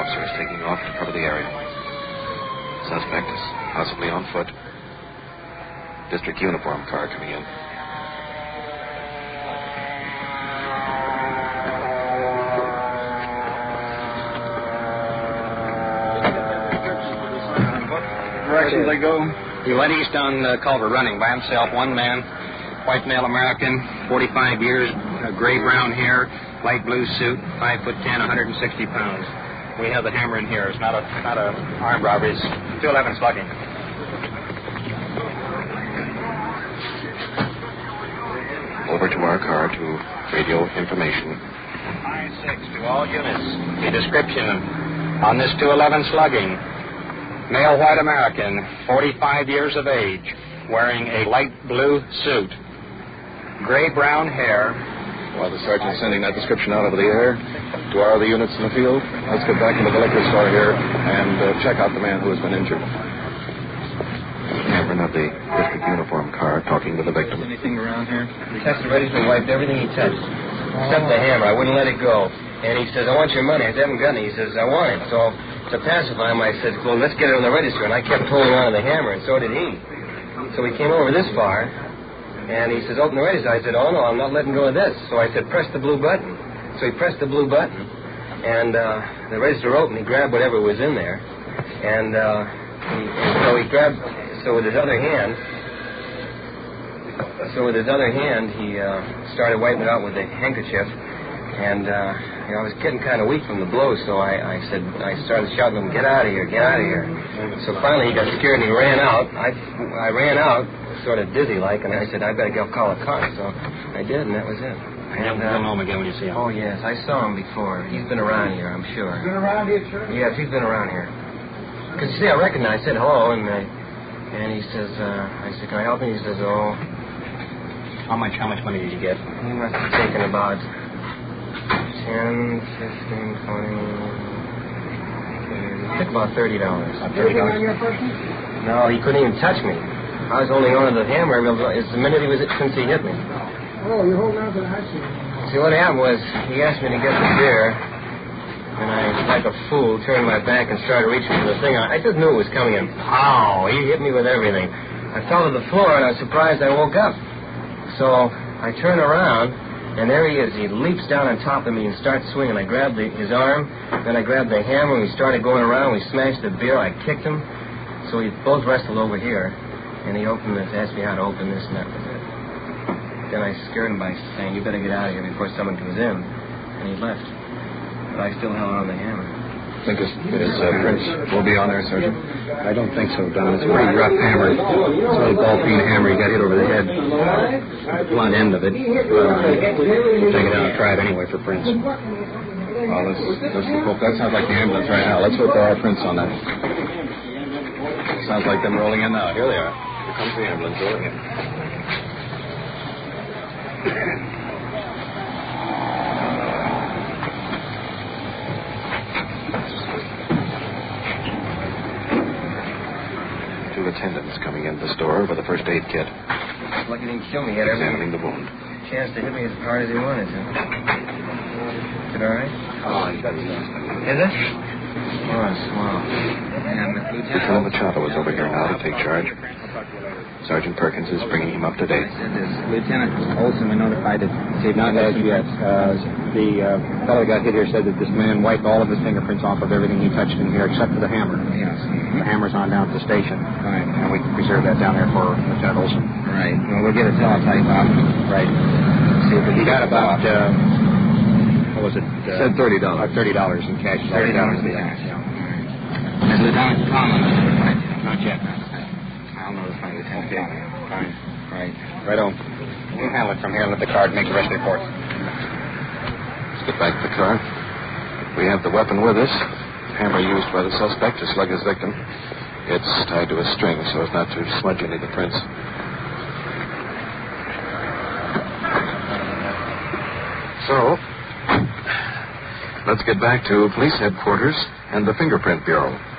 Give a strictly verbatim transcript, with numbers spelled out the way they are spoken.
officer is taking off to cover the area. Suspect is possibly on foot. District uniform car coming in. Directions they go? He went east on uh, Culver running by himself, one man, white male American, forty-five years, uh, gray-brown hair, light blue suit, five foot ten, one hundred sixty pounds. We have the hammer in here. It's not a not a armed robbery. It's two eleven slugging. Over to our car to radio information. nine six to all units. The description on this two eleven slugging. Male white American, forty-five years of age, wearing a light blue suit, gray-brown hair. While the sergeant's sending that description out over the air to our other units in the field, let's get back into the liquor store here and uh, check out the man who has been injured. Cameron of the district uniform car talking to the victim. Anything around here? The tester register wiped everything he touched, except the hammer. I wouldn't let it go. And he says, I want your money. I said, I haven't got any. He says, I want it. So to pacify him, I said, well, let's get it on the register. And I kept holding on to the hammer, and so did he. So we came over this far, and he says, open the register. I said, oh, no, I'm not letting go of this. So I said, press the blue button. So he pressed the blue button, and uh, the register opened. He grabbed whatever was in there, and, uh, he, and so he grabbed, so with his other hand, so with his other hand, he uh, started wiping it out with a handkerchief, and, uh, you know, I was getting kind of weak from the blow, so I, I said, I started shouting at him, get out of here, get out of here. So finally he got scared and he ran out. I, I ran out, sort of dizzy-like, and I said, I better go call a car. So I did, and that was it. And, uh, you'll know him again when you see him. Oh, yes, I saw him before. He's been around here, I'm sure. He's been around here, sir? Yes, he's been around here. Because, you see, I recognized, I said hello, and I, and he says, uh, I said, can I help you? He says, oh. How much, how much money did you get? He must have taken about ten, fifteen, twenty... He took about thirty dollars. About thirty dollars. On your person? No, he couldn't even touch me. I was holding on to the hammer. It's the minute he was, since he hit me. Oh, you're holding on to the ice. See, what happened was, he asked me to get the beer, and I, like a fool, turned my back and started reaching for the thing. I just knew it was coming, and pow! He hit me with everything. I fell to the floor, and I was surprised I woke up. So I turn around, and there he is. He leaps down on top of me and starts swinging. I grabbed the, his arm, then I grabbed the hammer, and we started going around. We smashed the beer. I kicked him. So we both wrestled over here, and he opened this, asked me how to open this, and that was it. Then I scared him by saying, you better get out of here before someone comes in. And he left. But I still held on to the hammer. Think his, his uh, prints will be on there, Sergeant? I don't think so, Don. It's a pretty rough hammer. It's a little ball-peen hammer. He got hit over the head. The blunt end of it. Uh, we'll take it out and try it anyway for prints. Well, let's, let's hope. That sounds like the ambulance right now. Let's hope there are prints on that. Sounds like them rolling in now. Here they are. Here comes the ambulance rolling in. Two attendants coming into the store with a first aid kit. Lucky he didn't kill me. He had every Examining the wound. chance to hit me as hard as he wanted to. Is it all right? Oh, he got Is it? Oh, small. Lieutenant Machado is over here now to take charge. Sergeant Perkins is bringing him up to date. Lieutenant Olson, we notified that not as yet. Uh, the uh, fellow who got hit here said that this man wiped all of his fingerprints off of everything he touched in here except for the hammer. Yes. The hammer's on down at the station. Right. And we preserve that down there for Lieutenant Olson. Right. Well, we'll get a teletype out. Right. See if He got about, uh, what was it? Uh, Said thirty dollars. About thirty dollars in cash. thirty dollars in in cash. cash. Yeah. Has Lieutenant Conlon notified you? Not yet. I'll notify Lieutenant Conlon. Fine. Right. Right on. We'll handle it from here and let the card make the rest of the report. Let's get back to the car. We have the weapon with us. The hammer used by the suspect to slug his victim. It's tied to a string so as not to smudge any of the prints. So, let's get back to police headquarters and the Fingerprint Bureau.